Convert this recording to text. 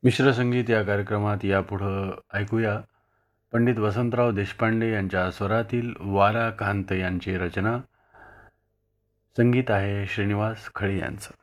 मिश्र संगीत या कार्यक्रमात यापुढं ऐकूया पंडित वसंतराव देशपांडे यांच्या स्वरातील वारा कांत यांची रचना. संगीत आहे श्रीनिवास खळे यांचं.